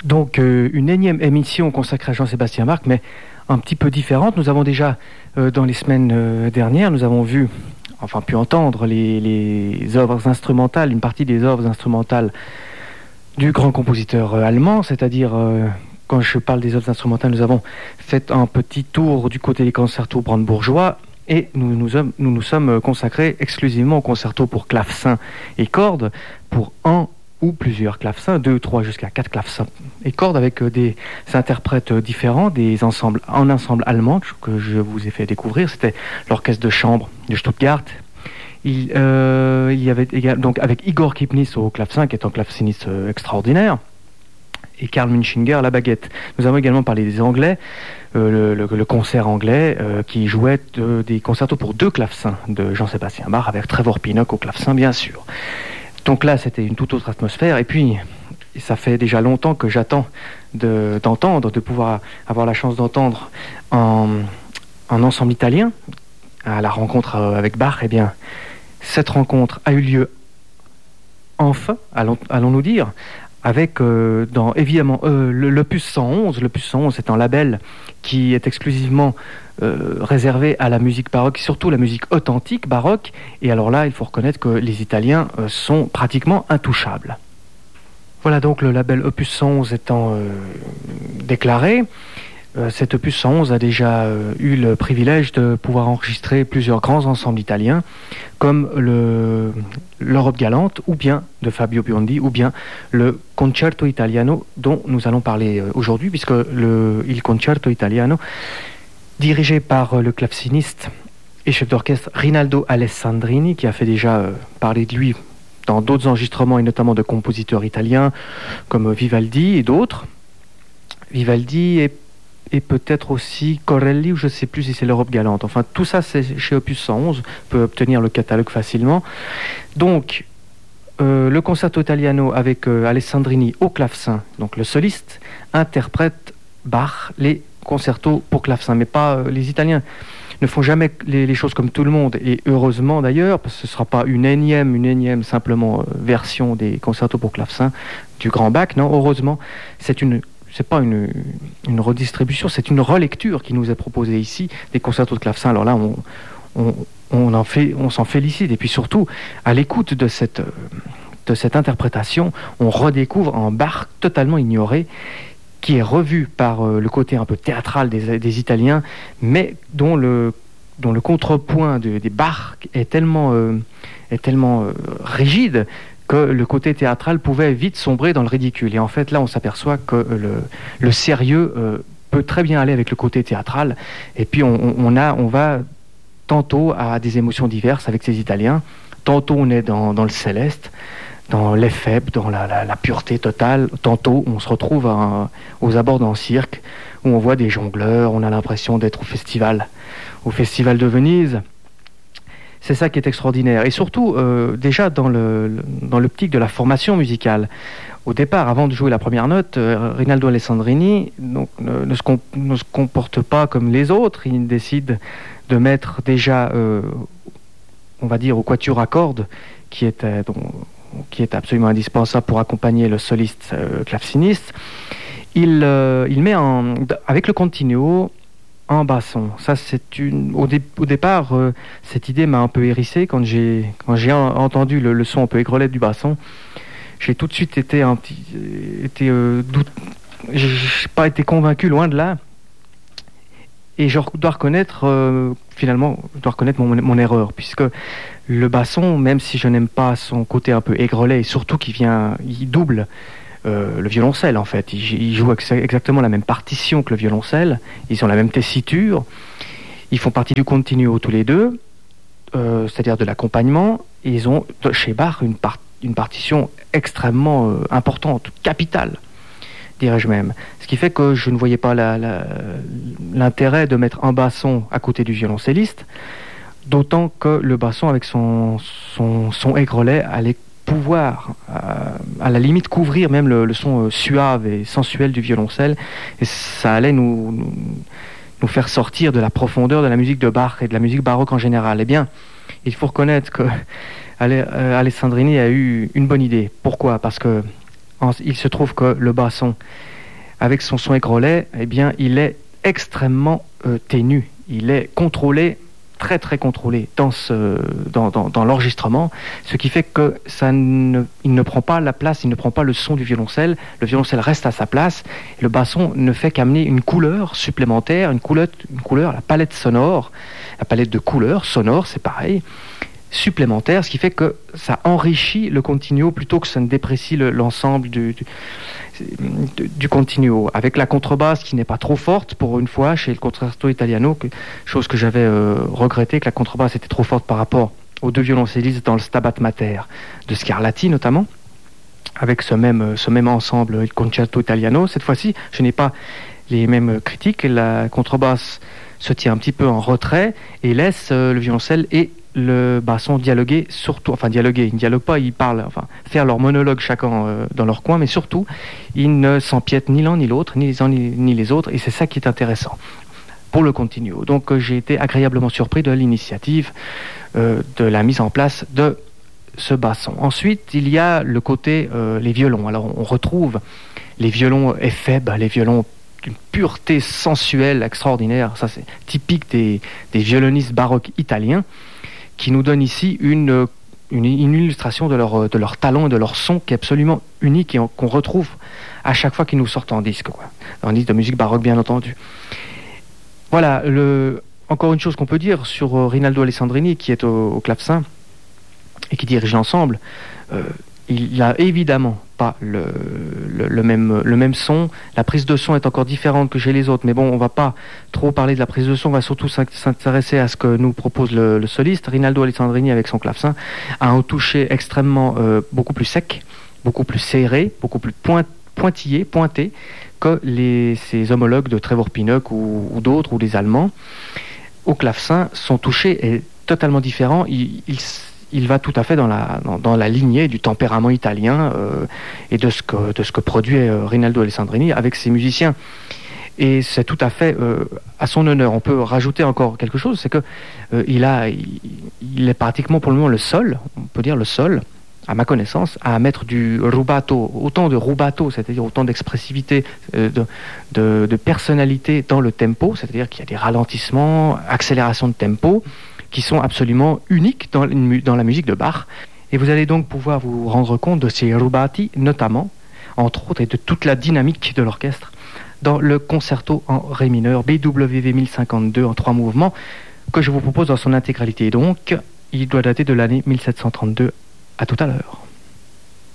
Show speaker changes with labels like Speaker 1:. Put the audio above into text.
Speaker 1: Donc une énième émission consacrée à Jean-Sébastien Bach, mais un petit peu différente. Nous avons déjà, dans les semaines dernières, nous avons pu entendre les œuvres instrumentales, une partie des œuvres instrumentales du grand compositeur allemand, c'est-à-dire, quand je parle des œuvres instrumentales, nous avons fait un petit tour du côté des concertos brandebourgeois, et nous sommes consacrés exclusivement aux concertos pour clavecin et cordes, pour un ou plusieurs clavecins, 2, 3 jusqu'à 4 clavecins et cordes, avec des interprètes différents, des ensembles, un ensemble allemand que je vous ai fait découvrir, c'était l'orchestre de chambre de Stuttgart. Il y avait donc avec Igor Kipnis au clavecin, qui est un claveciniste extraordinaire, et Karl Munchinger à la baguette. Nous avons également parlé des Anglais, le concert anglais qui jouait des concertos pour 2 clavecins de Jean-Sébastien Bach, avec Trevor Pinnock au clavecin, bien sûr. Donc là, c'était une toute autre atmosphère. Et puis, ça fait déjà longtemps que j'attends de pouvoir avoir la chance d'entendre un ensemble italien à la rencontre avec Bach. Eh bien, cette rencontre a eu lieu enfin, allons-nous dire, avec évidemment l'Opus 111. L'Opus 111 est un label qui est exclusivement réservé à la musique baroque, surtout la musique authentique baroque. Et alors là, il faut reconnaître que les Italiens sont pratiquement intouchables. Voilà donc le label Opus 111 étant déclaré. Cet Opus 111 a déjà eu le privilège de pouvoir enregistrer plusieurs grands ensembles italiens, comme l'Europe galante, ou bien de Fabio Biondi, ou bien le Concerto Italiano, dont nous allons parler aujourd'hui, puisque il Concerto Italiano, dirigé par le claveciniste et chef d'orchestre Rinaldo Alessandrini, qui a fait déjà parler de lui dans d'autres enregistrements, et notamment de compositeurs italiens comme Vivaldi et d'autres. Vivaldi et peut-être aussi Corelli, ou je ne sais plus si c'est l'Europe galante. Enfin, tout ça, c'est chez Opus 111. On peut obtenir le catalogue facilement. Donc, le Concerto Italiano avec Alessandrini au clavecin, donc le soliste, interprète Bach, les concertos pour clavecin. Mais pas les Italiens ne font jamais les choses comme tout le monde, et heureusement d'ailleurs, parce que ce ne sera pas une énième simplement version des concertos pour clavecin du grand Bach. Non, heureusement, c'est pas une redistribution, c'est une relecture qui nous est proposée ici des concertos de clavecin. Alors là, on s'en félicite, et puis surtout, à l'écoute de cette interprétation, on redécouvre un Bach totalement ignoré, qui est revu par le côté un peu théâtral des Italiens, mais dont le contrepoint des Bach est tellement rigide que le côté théâtral pouvait vite sombrer dans le ridicule. Et en fait, là, on s'aperçoit que le sérieux peut très bien aller avec le côté théâtral. Et puis, on va tantôt à des émotions diverses avec ces Italiens. Tantôt, on est dans le céleste, dans l'effèbe, dans la pureté totale. Tantôt, on se retrouve aux abords d'un cirque où on voit des jongleurs. On a l'impression d'être au festival de Venise. C'est ça qui est extraordinaire. Et surtout, déjà dans l'optique de la formation musicale. Au départ, avant de jouer la première note, Rinaldo Alessandrini ne se comporte pas comme les autres. Il décide de mettre déjà, on va dire, au quatuor à cordes, qui est absolument indispensable pour accompagner le soliste claveciniste. Il met avec le continuo un basson. Ça, au départ, cette idée m'a un peu hérissé quand j'ai entendu le son un peu aigrelet du basson. J'ai tout de suite j'ai pas été convaincu, loin de là. Et je dois reconnaître mon erreur, puisque le basson, même si je n'aime pas son côté un peu aigrelet, et surtout il double le violoncelle, en fait. Ils jouent exactement la même partition que le violoncelle, ils ont la même tessiture, ils font partie du continuo tous les deux, c'est-à-dire de l'accompagnement, et ils ont, chez Bach, une partition extrêmement importante, capitale, dirais-je même. Ce qui fait que je ne voyais pas l'intérêt de mettre un basson à côté du violoncelliste, d'autant que le basson, avec son aigrelet, allait pouvoir, à la limite, couvrir même le son suave et sensuel du violoncelle, et ça allait nous faire sortir de la profondeur de la musique de Bach et de la musique baroque en général. Eh bien, il faut reconnaître que Alessandrini a eu une bonne idée. Pourquoi ? Parce que il se trouve que le basson, avec son son aigrelet, eh bien, il est extrêmement ténu. Il est contrôlé, très très contrôlé dans l'enregistrement, ce qui fait que il ne prend pas la place, il ne prend pas le son du violoncelle. Le violoncelle reste à sa place. Et le basson ne fait qu'amener une couleur supplémentaire, une couleur, la palette sonore, la palette de couleurs sonores, c'est pareil, supplémentaire, ce qui fait que ça enrichit le continuo plutôt que ça ne déprécie l'ensemble du continuo, avec la contrebasse qui n'est pas trop forte pour une fois chez le Concerto Italiano, chose que j'avais regretté, que la contrebasse était trop forte par rapport aux deux violoncellistes dans le Stabat Mater de Scarlatti notamment, avec ce même ensemble, le Concerto Italiano. Cette fois-ci, je n'ai pas les mêmes critiques. La contrebasse se tient un petit peu en retrait et laisse le violoncelle et le basson dialoguer, surtout, enfin dialoguer, ils ne dialoguent pas, ils parlent, enfin faire leur monologue chacun dans leur coin, mais surtout, ils ne s'empiètent ni l'un ni l'autre, ni les uns ni les autres, et c'est ça qui est intéressant pour le continuo. Donc j'ai été agréablement surpris de l'initiative de la mise en place de ce basson. Ensuite, il y a le côté les violons. Alors on retrouve les violons éphèbes, les violons d'une pureté sensuelle extraordinaire. Ça, c'est typique des violonistes baroques italiens, qui nous donnent ici une illustration de leur talent et de leur son qui est absolument unique et qu'on retrouve à chaque fois qu'ils nous sortent en disque, quoi. En disque de musique baroque, bien entendu. Voilà, encore une chose qu'on peut dire sur Rinaldo Alessandrini, qui est au clavecin et qui dirige l'ensemble. Il n'a évidemment pas le même son. La prise de son est encore différente que chez les autres, mais bon, on ne va pas trop parler de la prise de son, on va surtout s'intéresser à ce que nous propose le soliste. Rinaldo Alessandrini, avec son clavecin, a un toucher extrêmement beaucoup plus sec, beaucoup plus serré, beaucoup plus pointillé, pointé que ses homologues de Trevor Pinnock ou d'autres, ou les Allemands. Au clavecin, son toucher est totalement différent. Il va tout à fait dans la lignée du tempérament italien et de ce que produit Rinaldo Alessandrini avec ses musiciens. Et c'est tout à fait à son honneur. On peut rajouter encore quelque chose, c'est que il est pratiquement pour le moment le seul, on peut dire le seul, à ma connaissance, à mettre du rubato, autant de rubato, c'est-à-dire autant d'expressivité, de personnalité dans le tempo, c'est-à-dire qu'il y a des ralentissements, accélération de tempo, qui sont absolument uniques dans la musique de Bach. Et vous allez donc pouvoir vous rendre compte de ces rubati, notamment, entre autres, et de toute la dynamique de l'orchestre, dans le concerto en ré mineur, BWV 1052 en 3 mouvements, que je vous propose dans son intégralité. Donc, il doit dater de l'année 1732. À tout à l'heure.